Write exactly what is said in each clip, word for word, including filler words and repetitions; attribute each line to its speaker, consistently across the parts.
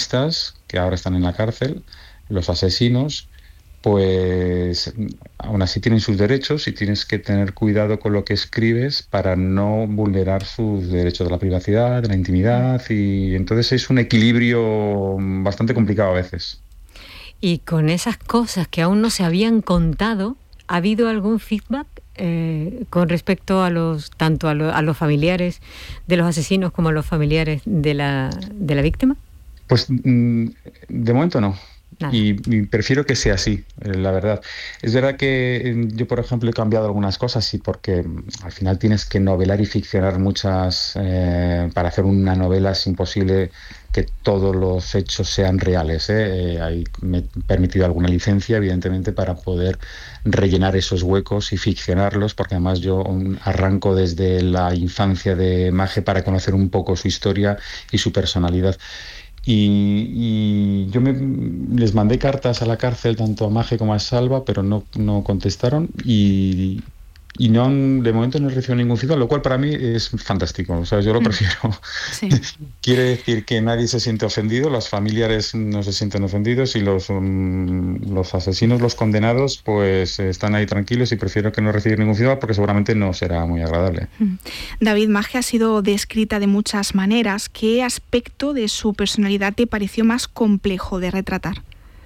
Speaker 1: guionistas, que ahora están en la cárcel, los asesinos, pues aún así tienen sus derechos y tienes que tener cuidado con lo que escribes para no vulnerar sus derechos de la privacidad, de la intimidad, y entonces es un equilibrio bastante complicado a veces.
Speaker 2: Y con esas cosas que aún no se habían contado, ¿ha habido algún feedback eh, con respecto a los tanto a, lo, a los familiares de los asesinos como a los familiares de la, de la víctima?
Speaker 1: Pues mm, de momento no.
Speaker 2: Nada.
Speaker 1: Y, y prefiero que sea así, eh, la verdad. Es verdad que eh, yo, por ejemplo, he cambiado algunas cosas, sí, porque mm, al final tienes que novelar y ficcionar muchas. Eh, para hacer una novela es imposible que todos los hechos sean reales, ¿eh? Eh, hay- me he permitido alguna licencia, evidentemente, para poder rellenar esos huecos y ficcionarlos, porque además yo mm, arranco desde la infancia de Maje para conocer un poco su historia y su personalidad. Y, y yo me, les mandé cartas a la cárcel, tanto a Maje como a Salva, pero no, no contestaron y, y no han- de momento no he recibido ningún feedback, lo cual para mí es fantástico. O sea, yo lo
Speaker 3: Mm,
Speaker 1: prefiero.
Speaker 3: sí.
Speaker 1: Quiere decir que nadie se siente ofendido, los familiares no se sienten ofendidos y los, mm, los asesinos, los condenados, pues están ahí tranquilos y prefiero que no recibir ningún feedback porque seguramente no será muy agradable.
Speaker 3: Mm. David, Maje ha sido descrita de muchas maneras. ¿Qué aspecto de su personalidad te pareció más complejo de retratar?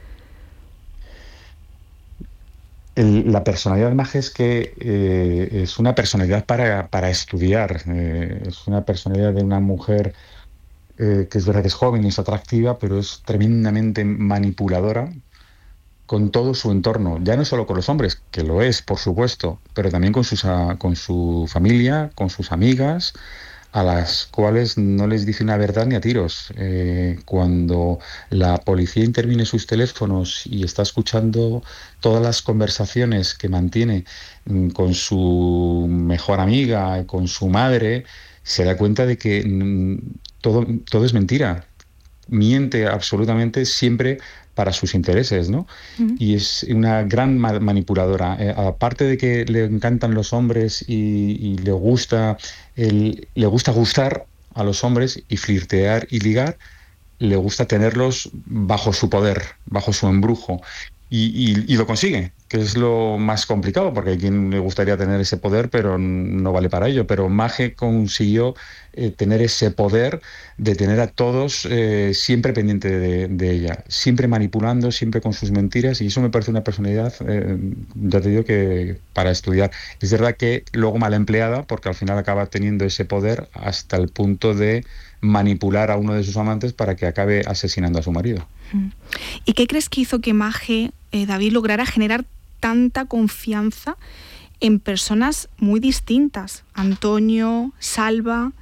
Speaker 1: El- la personalidad de Maje es que eh, es una personalidad para, para estudiar. Eh, es una personalidad de una mujer eh, que es verdad que es joven y es atractiva, pero es tremendamente manipuladora con todo su entorno. Ya no solo con los hombres, que lo es, por supuesto, pero también con sus, a- con su familia, con sus amigas, a las cuales no les dice una verdad ni a tiros. Eh, cuando la policía interviene en sus teléfonos y está escuchando todas las conversaciones que mantiene mm, con su mejor amiga, con su madre, se da cuenta de que mm, todo, todo es mentira. Miente absolutamente siempre para sus intereses, ¿no?
Speaker 3: Mm.
Speaker 1: Y es una gran ma- manipuladora. Eh, aparte de que le encantan los hombres y, y le gusta el- le gusta gustar a los hombres y flirtear y ligar, le gusta tenerlos bajo su poder, bajo su embrujo. Y, y- y lo consigue, que es lo más complicado, porque hay quien le gustaría tener ese poder, pero no vale para ello. Pero Maje consiguió eh, tener ese poder de tener a todos eh, siempre pendiente de, de ella, siempre manipulando, siempre con sus mentiras, y eso me parece una personalidad, eh, ya te digo, que para estudiar. Es verdad que luego mal empleada, porque al final acaba teniendo ese poder hasta el punto de manipular a uno de sus amantes para que acabe asesinando a su marido.
Speaker 3: Mm. ¿Y qué crees que hizo que Maje, eh, David, lograra generar tanta confianza en personas muy distintas? Antonio, Salva.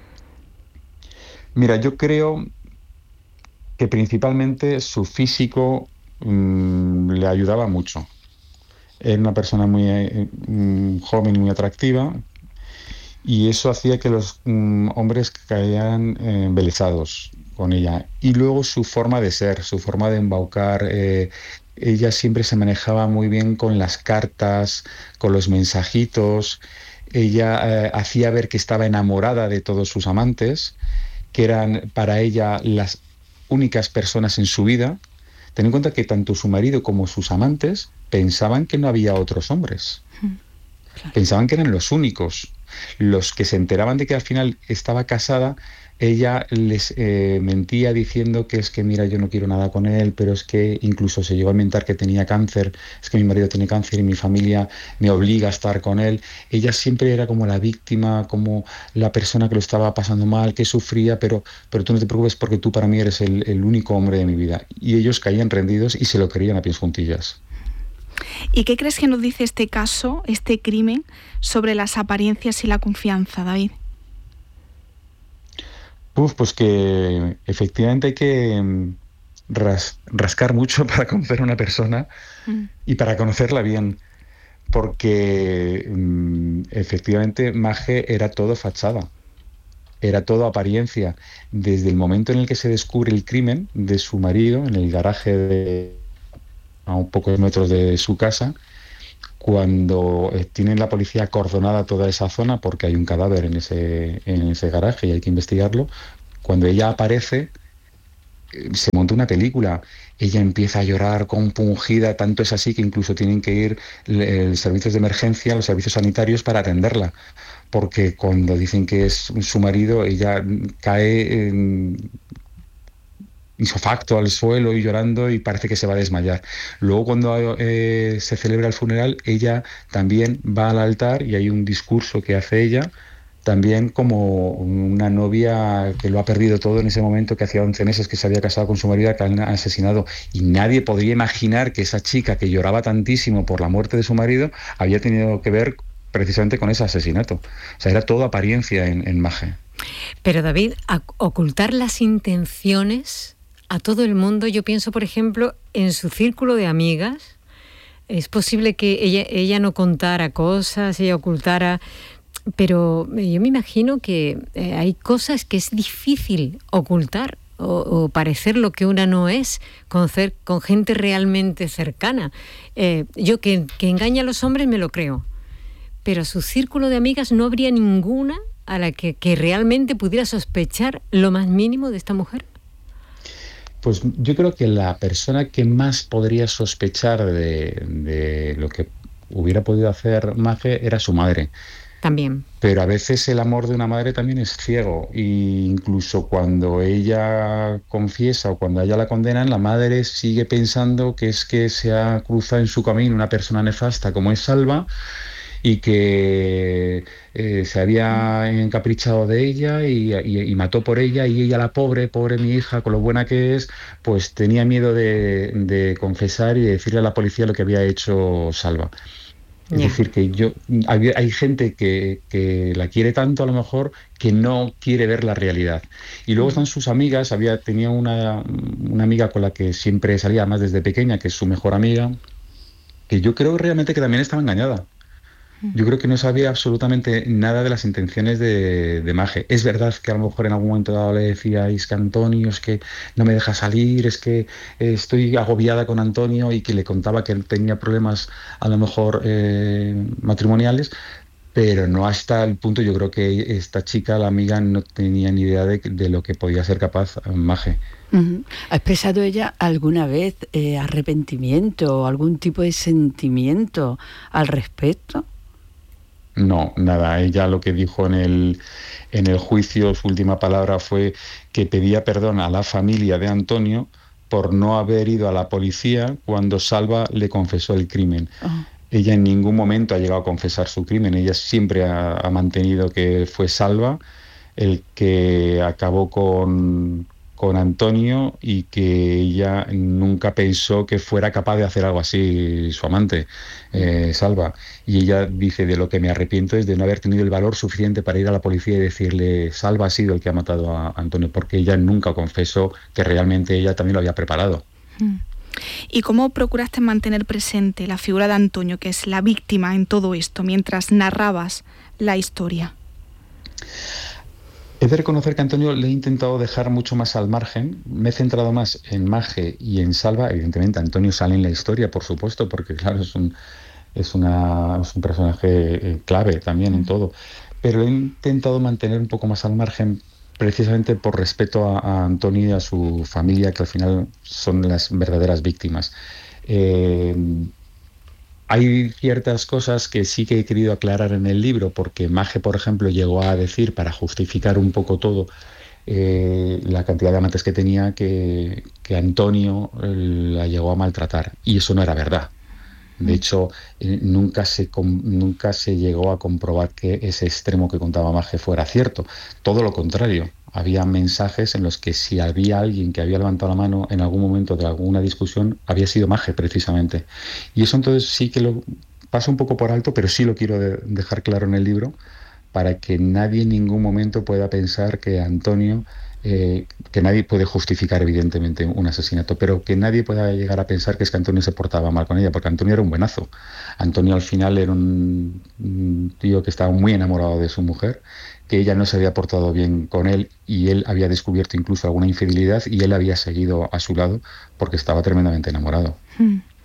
Speaker 1: Mira, yo creo que principalmente su físico mm, le ayudaba mucho. Era una persona muy eh, mm, joven y muy atractiva, y eso hacía que los mm, hombres caían eh, embelesados con ella. Y luego su forma de ser, su forma de embaucar. Eh, ella siempre se manejaba muy bien con las cartas, con los mensajitos. Ella eh, hacía ver que estaba enamorada de todos sus amantes, que eran para ella las únicas personas en su vida. Ten en cuenta que tanto su marido como sus amantes pensaban que no había otros hombres.
Speaker 3: Mm, claro.
Speaker 1: Pensaban que eran los únicos. Los que se enteraban de que al final estaba casada, ella les eh, mentía diciendo que es que, mira, yo no quiero nada con él, pero es que incluso se llegó a inventar que tenía cáncer, es que mi marido tiene cáncer y mi familia me obliga a estar con él. Ella siempre era como la víctima, como la persona que lo estaba pasando mal, que sufría, pero, pero tú no te preocupes porque tú para mí eres el, el único hombre de mi vida. Y ellos caían rendidos y se lo creían a pies juntillas.
Speaker 3: ¿Y qué crees que nos dice este caso, este crimen, sobre las apariencias y la confianza, David?
Speaker 1: Uf, pues que efectivamente hay que mm, ras- rascar mucho para conocer a una persona
Speaker 3: Mm.
Speaker 1: y para conocerla bien, porque mm, efectivamente Maje era todo fachada, era todo apariencia. Desde el momento en el que se descubre el crimen de su marido, en el garaje de, a un pocos metros de su casa, cuando eh, tienen la policía acordonada toda esa zona, porque hay un cadáver en ese, en ese garaje y hay que investigarlo, cuando ella aparece se montó una película. Ella empieza a llorar compungida, tanto es así que incluso tienen que ir los servicios de emergencia, los servicios sanitarios para atenderla, porque cuando dicen que es su marido, ella cae en isofacto al suelo y llorando y parece que se va a desmayar. Luego cuando eh, se celebra el funeral, ella también va al altar y hay un discurso que hace ella, también como una novia que lo ha perdido todo en ese momento, que hacía once meses que se había casado con su marido, que han asesinado. Y nadie podría imaginar que esa chica que lloraba tantísimo por la muerte de su marido había tenido que ver precisamente con ese asesinato. O sea, era todo apariencia en, en Maje.
Speaker 2: Pero David, ocultar las intenciones a todo el mundo, yo pienso, por ejemplo, en su círculo de amigas, es posible que ella, ella no contara cosas, ella ocultara... Pero yo me imagino que eh, hay cosas que es difícil ocultar o, o parecer lo que una no es con, cer- con gente realmente cercana. Eh, yo que, que engaña a los hombres me lo creo, pero a su círculo de amigas no habría ninguna a la que, que realmente pudiera sospechar lo más mínimo de esta mujer.
Speaker 1: Pues yo creo que la persona que más podría sospechar de, de lo que hubiera podido hacer Maje era su madre.
Speaker 2: También.
Speaker 1: Pero a veces el amor de una madre también es ciego, e incluso cuando ella confiesa o cuando a ella la condenan, la madre sigue pensando que es que se ha cruzado en su camino una persona nefasta como es Salva y que eh, se había encaprichado de ella y, y, y mató por ella, y ella, la pobre, pobre mi hija, con lo buena que es, pues tenía miedo de, de confesar y de decirle a la policía lo que había hecho Salva. Es yeah. decir, que yo hay, hay gente que, que la quiere tanto, a lo mejor, que no quiere ver la realidad. Y luego están sus amigas. Había, tenía una, una amiga con la que siempre salía, más desde pequeña, que es su mejor amiga, que yo creo realmente que también estaba engañada. Yo creo que no sabía absolutamente nada de las intenciones de, de Maje. Es verdad que a lo mejor en algún momento dado le decíais que Antonio es que no me deja salir, es que estoy agobiada con Antonio, y que le contaba que él tenía problemas a lo mejor eh, matrimoniales, pero no hasta el punto. Yo creo que esta chica, la amiga, no tenía ni idea de, de lo que podía ser capaz Maje.
Speaker 4: Uh-huh. ¿Ha expresado ella alguna vez eh, arrepentimiento o algún tipo de sentimiento al respecto?
Speaker 1: No, nada. Ella lo que dijo en el, en el juicio, su última palabra fue que pedía perdón a la familia de Antonio por no haber ido a la policía cuando Salva le confesó el crimen. Oh. Ella en ningún momento ha llegado a confesar su crimen. Ella siempre ha, ha mantenido que fue Salva el que acabó con, con Antonio, y que ella nunca pensó que fuera capaz de hacer algo así su amante, eh, Salva. Y ella dice: de lo que me arrepiento es de no haber tenido el valor suficiente para ir a la policía y decirle Salva ha sido el que ha matado a Antonio, porque ella nunca confesó que realmente ella también lo había preparado.
Speaker 3: ¿Y cómo procuraste mantener presente la figura de Antonio, que es la víctima en todo esto, mientras narrabas la historia?
Speaker 1: He de reconocer que a Antonio le he intentado dejar mucho más al margen. Me he centrado más en Maje y en Salva. Evidentemente Antonio sale en la historia, por supuesto, porque claro, es un, es una, es un personaje clave también en todo. Pero he intentado mantener un poco más al margen, precisamente por respeto a, a Antonio y a su familia, que al final son las verdaderas víctimas. Eh, Hay ciertas cosas que sí que he querido aclarar en el libro, porque Maje, por ejemplo, llegó a decir, para justificar un poco todo, eh, la cantidad de amantes que tenía, que, que Antonio eh, la llegó a maltratar, y eso no era verdad. De hecho, eh, nunca, se, nunca se llegó a comprobar que ese extremo que contaba Maje fuera cierto. Todo lo contrario. Había mensajes en los que si había alguien que había levantado la mano en algún momento de alguna discusión, había sido Maje, precisamente. Y eso entonces sí que lo paso un poco por alto, pero sí lo quiero de, dejar claro en el libro, para que nadie en ningún momento pueda pensar que Antonio, eh, que nadie puede justificar evidentemente un asesinato, pero que nadie pueda llegar a pensar que es que Antonio se portaba mal con ella, porque Antonio era un buenazo. Antonio al final era un, un tío que estaba muy enamorado de su mujer, que ella no se había portado bien con él, y él había descubierto incluso alguna infidelidad, y él había seguido a su lado porque estaba tremendamente enamorado.
Speaker 3: Hmm.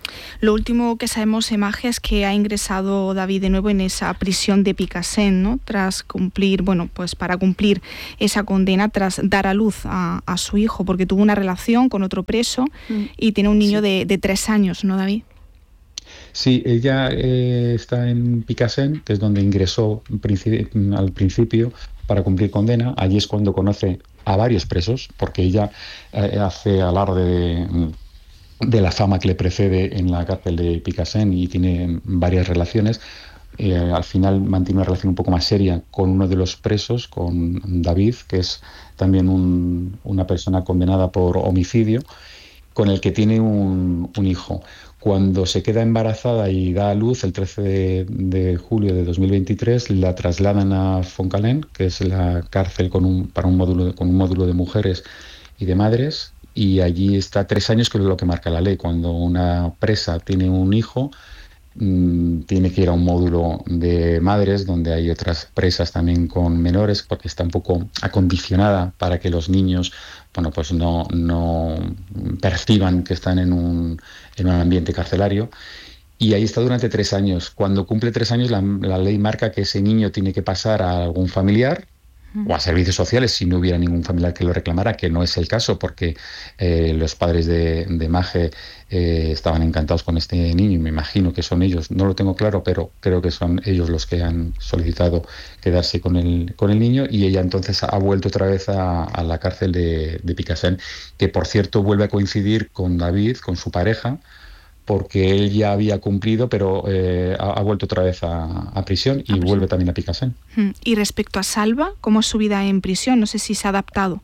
Speaker 3: Lo último que sabemos, Emaje, es que ha ingresado David de nuevo en esa prisión de Picassent, ¿no? Tras cumplir, bueno, pues para cumplir esa condena, tras dar a luz a, a su hijo, porque tuvo una relación con otro preso mm. y tiene un niño sí. de, de tres años, ¿no, David?
Speaker 1: Sí, ella eh, está en Picassent, que es donde ingresó al principio para cumplir condena. Allí es cuando conoce a varios presos, porque ella eh, hace alarde de, de la fama que le precede en la cárcel de Picassent y tiene varias relaciones. Eh, al final mantiene una relación un poco más seria con uno de los presos, con David, que es también un, una persona condenada por homicidio, con el que tiene un, un hijo. Cuando se queda embarazada y da a luz, el trece de, de julio de dos mil veintitrés, la trasladan a Foncalén, que es la cárcel con un, para un módulo, con un módulo de mujeres y de madres, y allí está tres años, que es lo que marca la ley. Cuando una presa tiene un hijo, mmm, tiene que ir a un módulo de madres, donde hay otras presas también con menores, porque está un poco acondicionada para que los niños, bueno, pues no, no perciban que están en un, en un ambiente carcelario. Y ahí está durante tres años. Cuando cumple tres años, la, la ley marca que ese niño tiene que pasar a algún familiar o a servicios sociales si no hubiera ningún familiar que lo reclamara, que no es el caso, porque eh, los padres de, de Maje eh, estaban encantados con este niño, y me imagino que son ellos, no lo tengo claro, pero creo que son ellos los que han solicitado quedarse con el, con el niño, y ella entonces ha vuelto otra vez a, a la cárcel de, de Picassent, que por cierto vuelve a coincidir con David, con su pareja, porque él ya había cumplido, pero eh, ha, ha vuelto otra vez a, a prisión y a vuelve prisión. también a Picassent.
Speaker 3: Y respecto a Salva, ¿cómo es su vida en prisión? No sé si se ha adaptado.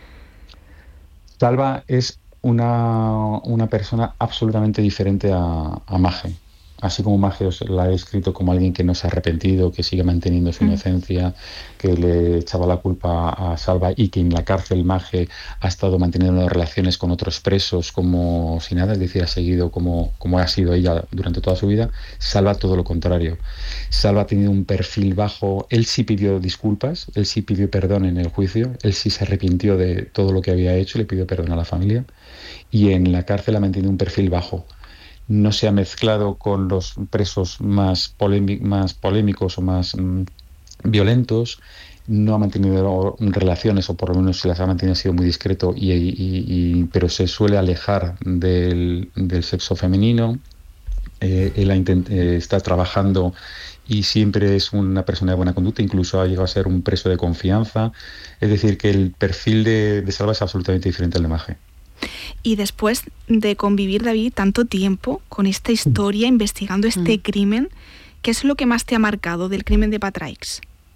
Speaker 1: Salva es una, una persona absolutamente diferente a, a Maje. Así como Maje os la he escrito como alguien que no se ha arrepentido, que sigue manteniendo su mm. inocencia, que le echaba la culpa a Salva, y que en la cárcel Maje ha estado manteniendo relaciones con otros presos como si nada, es decir, ha seguido como, como ha sido ella durante toda su vida. Salva todo lo contrario. Salva ha tenido un perfil bajo. Él sí pidió disculpas, él sí pidió perdón en el juicio, él sí se arrepintió de todo lo que había hecho, le pidió perdón a la familia, y en la cárcel ha mantenido un perfil bajo. No se ha mezclado con los presos más, polémi- más polémicos o más mmm, violentos, no ha mantenido relaciones, o por lo menos se las ha mantenido, ha sido muy discreto, y, y, y, pero se suele alejar del, del sexo femenino. Eh, él intent- eh, está trabajando y siempre es una persona de buena conducta, incluso ha llegado a ser un preso de confianza. Es decir, que el perfil de, de Salva es absolutamente diferente al de Maje.
Speaker 3: Y después de convivir, David, tanto tiempo con esta historia, investigando este mm. crimen, ¿qué es lo que más te ha marcado del crimen de Patraix?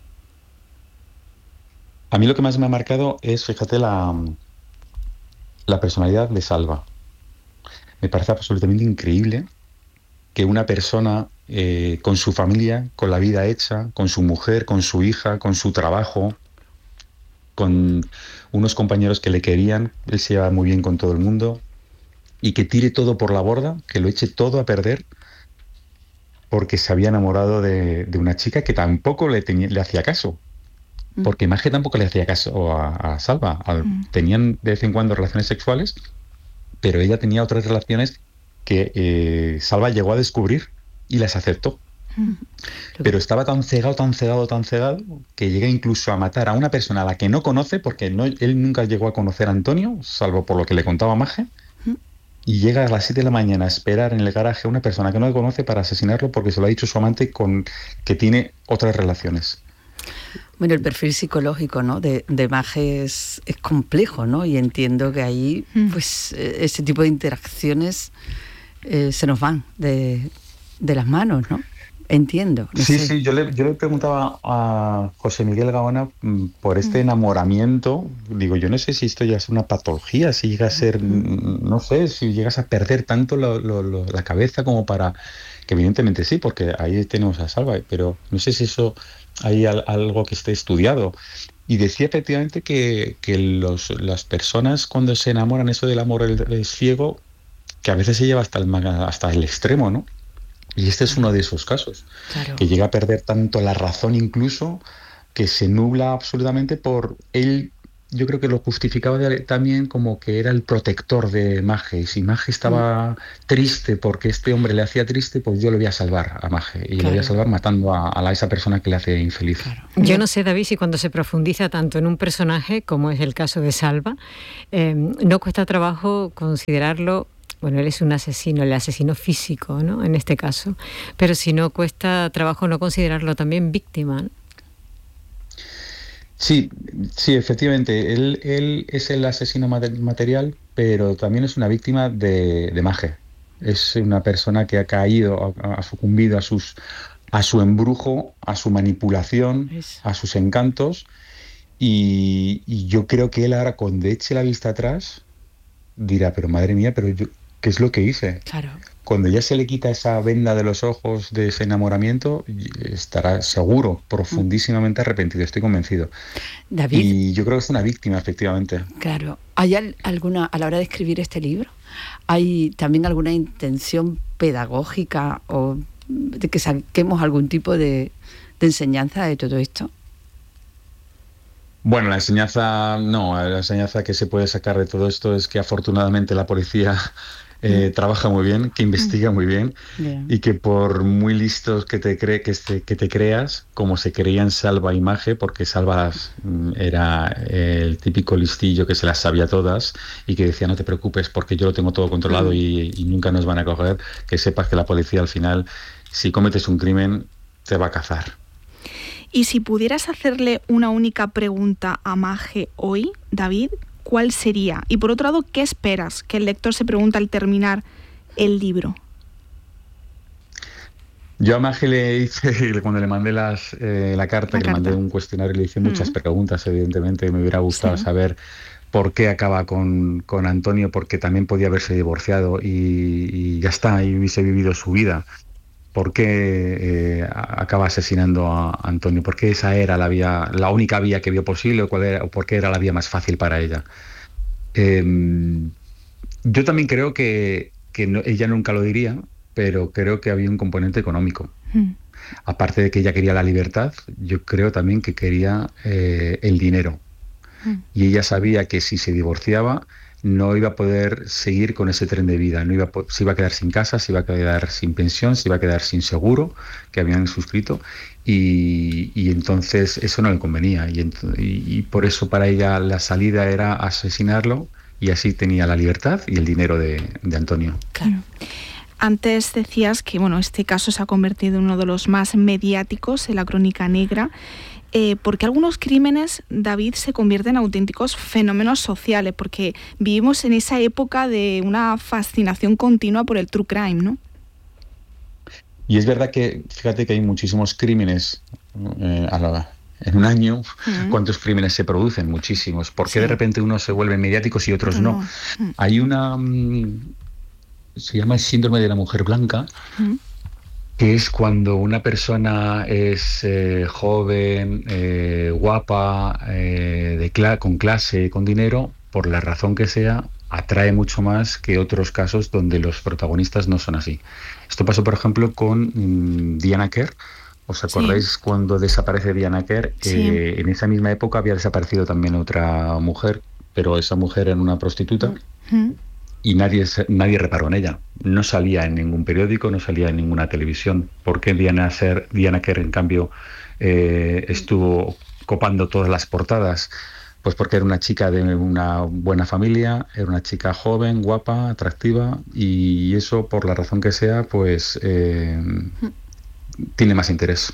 Speaker 1: A mí lo que más me ha marcado es, fíjate, la, la personalidad de Salva. Me parece absolutamente increíble que una persona eh, con su familia, con la vida hecha, con su mujer, con su hija, con su trabajo, con unos compañeros que le querían, él se lleva muy bien con todo el mundo, y que tire todo por la borda, que lo eche todo a perder porque se había enamorado de, de una chica que tampoco le, tenía, le hacía caso, porque Maje tampoco le hacía caso a, a Salva. Al, mm. Tenían de vez en cuando relaciones sexuales, pero ella tenía otras relaciones que eh, Salva llegó a descubrir y las aceptó. Pero estaba tan cegado, tan cegado, tan cegado, que llega incluso a matar a una persona a la que no conoce, porque no, él nunca llegó a conocer a Antonio, salvo por lo que le contaba Maje, y llega a las siete de la mañana a esperar en el garaje a una persona que no le conoce para asesinarlo, porque se lo ha dicho su amante, con que tiene otras relaciones.
Speaker 4: Bueno, el perfil psicológico, ¿no?, de, de Maje es, es complejo, ¿no? Y entiendo que ahí, pues, ese tipo de interacciones eh, se nos van de, de las manos, ¿no? Entiendo. No
Speaker 1: sí,
Speaker 4: sé.
Speaker 1: sí, yo le, yo le preguntaba a José Miguel Gaona mm, por este mm. enamoramiento. Digo, yo no sé si esto ya es una patología, si llega a ser, mm. no sé, si llegas a perder tanto lo, lo, lo, la cabeza como para... Que evidentemente sí, porque ahí tenemos a Salva, pero no sé si eso hay al, algo que esté estudiado. Y decía efectivamente que, que los, las personas cuando se enamoran, eso del amor es ciego, que a veces se lleva hasta el, hasta el extremo, ¿no? Y este es uno de esos casos, claro. Que llega a perder tanto la razón incluso, que se nubla absolutamente por él yo creo que lo justificaba de, también como que era el protector de Maje. Y si Maje estaba mm. triste porque este hombre le hacía triste, pues yo le voy a salvar a Maje. Y claro. le voy a salvar matando a, a esa persona que le hace infeliz. Claro.
Speaker 2: Yo no sé, David, si cuando se profundiza tanto en un personaje, como es el caso de Salva, eh, no cuesta trabajo considerarlo. Bueno, él es un asesino, el asesino físico, ¿no? En este caso. Pero si no cuesta trabajo no considerarlo también víctima, ¿no?
Speaker 1: Sí, sí, efectivamente. Él, él es el asesino material, pero también es una víctima de, de Maje. Es una persona que ha caído, ha, ha sucumbido a sus, a su embrujo, a su manipulación, a sus encantos. Y, y yo creo que él ahora, cuando eche la vista atrás, dirá, pero madre mía, pero yo, ¿qué es lo que hice?
Speaker 2: Claro.
Speaker 1: Cuando ya se le quita esa venda de los ojos de ese enamoramiento, estará seguro, profundísimamente arrepentido, estoy convencido.
Speaker 4: David.
Speaker 1: Y yo creo que es una víctima, efectivamente.
Speaker 4: Claro. ¿Hay alguna, a la hora de escribir este libro, hay también alguna intención pedagógica o de que saquemos algún tipo de, de enseñanza de todo esto?
Speaker 1: Bueno, la enseñanza, no, la enseñanza que se puede sacar de todo esto es que afortunadamente la policía eh, mm. trabaja muy bien, que investiga mm. muy bien yeah. y que por muy listos que te, cre que, te, que te creas, como se creían Salva y Maje, porque Salva era el típico listillo que se las sabía todas y que decía no te preocupes porque yo lo tengo todo controlado mm. y, y nunca nos van a coger, que sepas que la policía al final, si cometes un crimen, te va a cazar.
Speaker 3: Y si pudieras hacerle una única pregunta a Maje hoy, David, ¿cuál sería? Y por otro lado, ¿qué esperas que el lector se pregunte al terminar el libro?
Speaker 1: Yo a Maje le hice, cuando le mandé las, eh, la carta, la que carta. le mandé un cuestionario, le hice muchas mm. preguntas, evidentemente. Me hubiera gustado sí. saber por qué acaba con, con Antonio, porque también podía haberse divorciado y, y ya está, y hubiese vivido su vida. ¿Por qué eh, acaba asesinando a Antonio? ¿Por qué esa era la vía, la única vía que vio posible o, cuál era, o por qué era la vía más fácil para ella? Eh, yo también creo que, que no, ella nunca lo diría, pero creo que había un componente económico. Mm. Aparte de que ella quería la libertad, yo creo también que quería eh, el dinero. Mm. Y ella sabía que si se divorciaba, no iba a poder seguir con ese tren de vida, no iba a, se iba a quedar sin casa, se iba a quedar sin pensión, se iba a quedar sin seguro que habían suscrito y, y entonces eso no le convenía y, y, y por eso para ella la salida era asesinarlo y así tenía la libertad y el dinero de, de Antonio.
Speaker 3: Claro. Antes decías que bueno, este caso se ha convertido en uno de los más mediáticos en la crónica negra. Eh, porque algunos crímenes, David, se convierten en auténticos fenómenos sociales, porque vivimos en esa época de una fascinación continua por el true crime, ¿no?
Speaker 1: Y es verdad que, fíjate que hay muchísimos crímenes eh, a la, en un año. Uh-huh. ¿Cuántos crímenes se producen? Muchísimos. ¿Por qué sí. de repente unos se vuelven mediáticos y otros no? no? Uh-huh. Hay una... Um, se llama el síndrome de la mujer blanca, uh-huh. que es cuando una persona es eh, joven, eh, guapa, eh, de cla- con clase, con dinero, por la razón que sea, atrae mucho más que otros casos donde los protagonistas no son así. Esto pasó, por ejemplo, con mmm, Diana Kerr. ¿Os acordáis sí. cuando desaparece Diana Kerr? Sí. Eh, en esa misma época había desaparecido también otra mujer, pero esa mujer era una prostituta. Uh-huh. Y nadie, nadie reparó en ella. No salía en ningún periódico, no salía en ninguna televisión. ¿Por qué Diana, Ser, Diana Kerr, en cambio, eh, estuvo copando todas las portadas? Pues porque era una chica de una buena familia, era una chica joven, guapa, atractiva, y eso, por la razón que sea, pues eh, tiene más interés.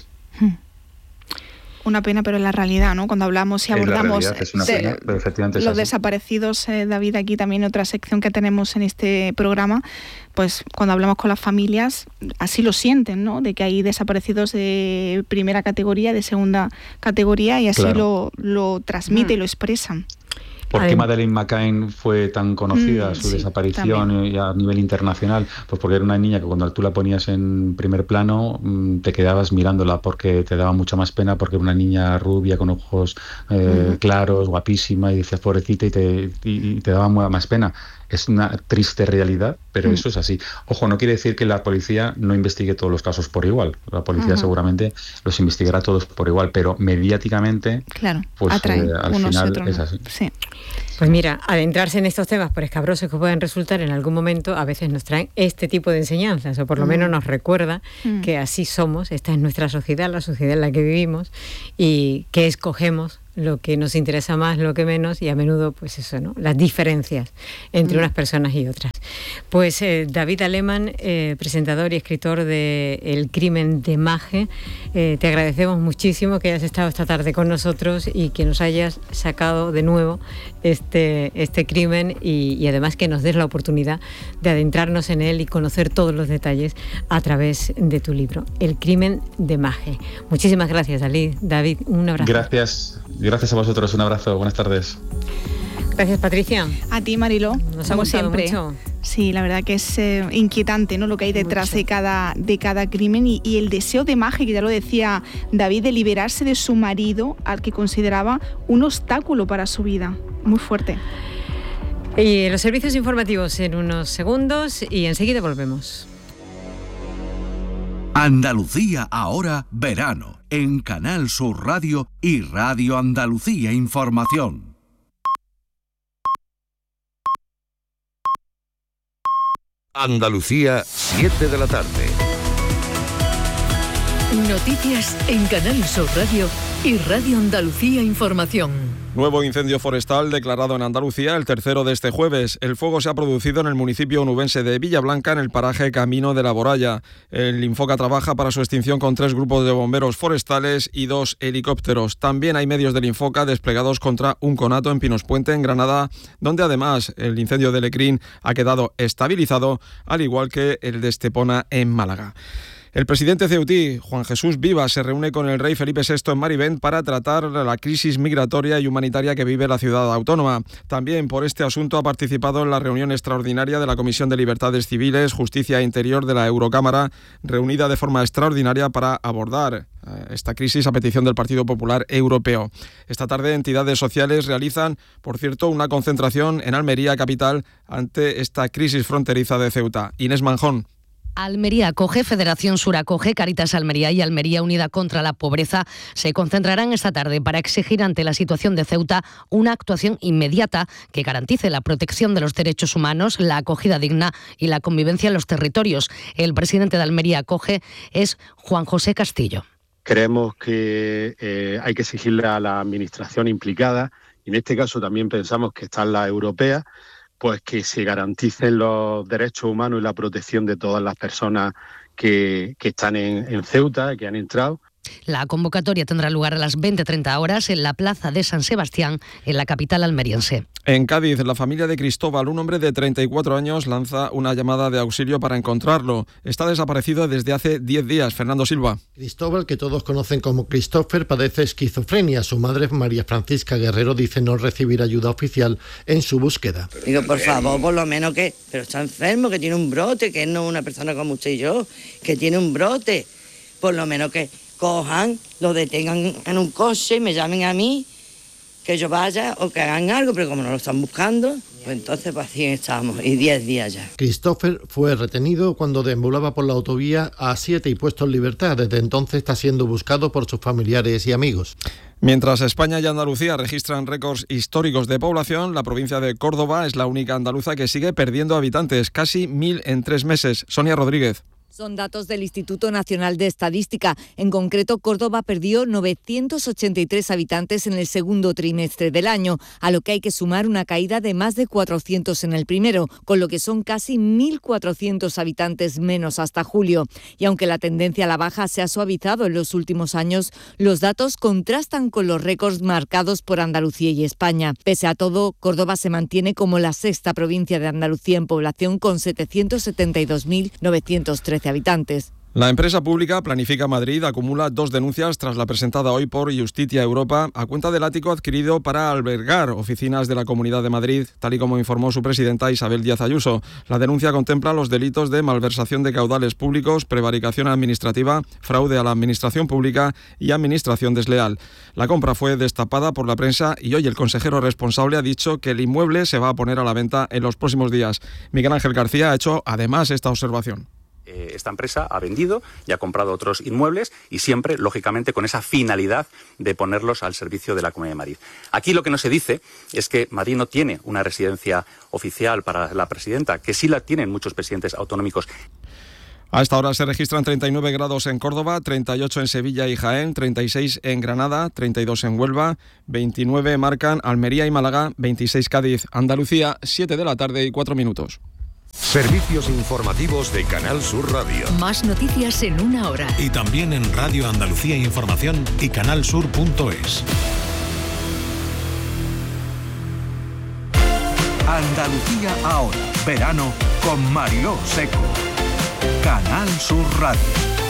Speaker 3: Una pena, pero es la realidad, ¿no? Cuando hablamos y abordamos
Speaker 1: es una pena, pero efectivamente es
Speaker 3: los
Speaker 1: así.
Speaker 3: Desaparecidos, eh, David, aquí también otra sección que tenemos en este programa, pues cuando hablamos con las familias, así lo sienten, ¿no? De que hay desaparecidos de primera categoría, de segunda categoría, y así claro. lo, lo transmite mm. y lo expresan.
Speaker 1: ¿Por qué Madeleine McCann fue tan conocida, mm, su sí, desaparición también. a nivel internacional? Pues porque era una niña que cuando tú la ponías en primer plano te quedabas mirándola porque te daba mucha más pena, porque era una niña rubia con ojos eh, mm. claros, guapísima, y decías pobrecita y te, y, y te daba más pena. Es una triste realidad, pero
Speaker 3: Mm.
Speaker 1: eso es así. Ojo, no quiere decir que la policía no investigue todos los casos por igual. La policía
Speaker 3: Ajá.
Speaker 1: seguramente los investigará todos por igual, pero mediáticamente,
Speaker 3: Claro,
Speaker 1: pues
Speaker 3: atraen
Speaker 1: eh, al
Speaker 3: unos y
Speaker 1: final
Speaker 3: otros.
Speaker 1: es así.
Speaker 3: Sí.
Speaker 2: Pues mira, adentrarse en estos temas, por escabrosos que puedan resultar en algún momento, a veces nos traen este tipo de enseñanzas, o por lo
Speaker 3: Mm.
Speaker 2: menos nos recuerda
Speaker 3: Mm.
Speaker 2: que así somos, esta es nuestra sociedad, la sociedad en la que vivimos, y que escogemos lo que nos interesa más, lo que menos, y a menudo, pues eso, ¿no? Las diferencias entre
Speaker 3: Mm.
Speaker 2: unas personas y otras. Pues eh, David Aleman, eh, presentador y escritor de El crimen de Maje, eh, te agradecemos muchísimo que hayas estado esta tarde con nosotros y que nos hayas sacado de nuevo este, este crimen y, y además que nos des la oportunidad de adentrarnos en él y conocer todos los detalles a través de tu libro, El crimen de Maje. Muchísimas gracias, David. David, un abrazo.
Speaker 1: Gracias, gracias a vosotros. Un abrazo. Buenas tardes.
Speaker 2: Gracias, Patricia.
Speaker 3: A ti, Mariló,
Speaker 2: Nos ha
Speaker 3: como
Speaker 2: gustado
Speaker 3: siempre.
Speaker 2: mucho.
Speaker 3: Sí, la verdad que es eh, inquietante, ¿no? Lo que hay detrás
Speaker 2: Mucho.
Speaker 3: de cada, de cada crimen y, y el deseo de Maje, que ya lo decía David, de liberarse de su marido, al que consideraba un obstáculo para su vida. Muy fuerte.
Speaker 2: Y los servicios informativos en unos segundos y enseguida volvemos.
Speaker 5: Andalucía ahora verano en Canal Sur Radio y Radio Andalucía Información.
Speaker 6: Andalucía, siete de la tarde.
Speaker 7: Noticias en Canal Sur Radio y Radio Andalucía Información.
Speaker 8: Nuevo incendio forestal declarado en Andalucía, el tercero de este jueves. El fuego se ha producido en el municipio onubense de Villablanca, en el paraje Camino de la Boralla. El Infoca trabaja para su extinción con tres grupos de bomberos forestales y dos helicópteros. También hay medios del Infoca desplegados contra un conato en Pinos Puente, en Granada, donde además el incendio de Lecrín ha quedado estabilizado, al igual que el de Estepona en Málaga. El presidente ceutí, Juan Jesús Vivas, se reúne con el rey Felipe sexto en Marivent para tratar la crisis migratoria y humanitaria que vive la ciudad autónoma. También por este asunto ha participado en la reunión extraordinaria de la Comisión de Libertades Civiles, Justicia e Interior de la Eurocámara, reunida de forma extraordinaria para abordar esta crisis a petición del Partido Popular Europeo. Esta tarde entidades sociales realizan, por cierto, una concentración en Almería capital ante esta crisis fronteriza de Ceuta. Inés Manjón.
Speaker 9: Almería Acoge, Federación Sur Acoge, Cáritas Almería y Almería Unida contra la Pobreza se concentrarán esta tarde para exigir ante la situación de Ceuta una actuación inmediata que garantice la protección de los derechos humanos, la acogida digna y la convivencia en los territorios. El presidente de Almería Acoge es Juan José Castillo.
Speaker 10: Creemos que eh, hay que exigirle a la administración implicada, y en este caso también pensamos que están las europeas, pues que se garanticen los derechos humanos y la protección de todas las personas que, que están en, en Ceuta, que han entrado.
Speaker 9: La convocatoria tendrá lugar a las veinte treinta horas en la Plaza de San Sebastián, en la capital almeriense.
Speaker 8: En Cádiz, la familia de Cristóbal, un hombre de treinta y cuatro años, lanza una llamada de auxilio para encontrarlo. Está desaparecido desde hace diez días. Fernando Silva.
Speaker 11: Cristóbal, que todos conocen como Christopher, padece esquizofrenia. Su madre, María Francisca Guerrero, dice no recibir ayuda oficial en su búsqueda.
Speaker 12: Digo, por favor, por lo menos que... Pero está enfermo, que tiene un brote, que no es una persona como usted y yo, que tiene un brote. Por lo menos que cojan, lo detengan en un coche y me llamen a mí, que yo vaya o que hagan algo, pero como no lo están buscando, pues entonces pues así estamos, y diez días ya.
Speaker 11: Christopher fue retenido cuando deambulaba por la autovía A siete y puesto en libertad. Desde entonces está siendo buscado por sus familiares y amigos.
Speaker 8: Mientras España y Andalucía registran récords históricos de población, la provincia de Córdoba es la única andaluza que sigue perdiendo habitantes, casi mil en tres meses. Sonia Rodríguez.
Speaker 13: Son datos del Instituto Nacional de Estadística. En concreto, Córdoba perdió novecientos ochenta y tres habitantes en el segundo trimestre del año, a lo que hay que sumar una caída de más de cuatrocientos en el primero, con lo que son casi mil cuatrocientos habitantes menos hasta julio. Y aunque la tendencia a la baja se ha suavizado en los últimos años, los datos contrastan con los récords marcados por Andalucía y España. Pese a todo, Córdoba se mantiene como la sexta provincia de Andalucía en población, con setecientos setenta y dos mil novecientos trece habitantes.
Speaker 8: La empresa pública Planifica Madrid acumula dos denuncias tras la presentada hoy por Justitia Europa a cuenta del ático adquirido para albergar oficinas de la Comunidad de Madrid, tal y como informó su presidenta Isabel Díaz Ayuso. La denuncia contempla los delitos de malversación de caudales públicos, prevaricación administrativa, fraude a la administración pública y administración desleal. La compra fue destapada por la prensa y hoy el consejero responsable ha dicho que el inmueble se va a poner a la venta en los próximos días. Miguel Ángel García ha hecho además esta observación.
Speaker 6: Esta empresa ha vendido y ha comprado otros inmuebles y siempre, lógicamente, con esa finalidad de ponerlos al servicio de la Comunidad de Madrid. Aquí lo que no se dice es que Madrid no tiene una residencia oficial para la presidenta, que sí la tienen muchos presidentes autonómicos.
Speaker 8: A esta hora se registran treinta y nueve grados en Córdoba, treinta y ocho en Sevilla y Jaén, treinta y seis en Granada, treinta y dos en Huelva, veintinueve marcan Almería y Málaga, veintiséis Cádiz. Andalucía, siete de la tarde y cuatro minutos.
Speaker 14: Servicios informativos de Canal Sur Radio.
Speaker 7: Más noticias en una hora.
Speaker 14: Y también en Radio Andalucía Información y canalsur punto es.
Speaker 5: Andalucía ahora. Verano con Mariló Seco. Canal Sur Radio.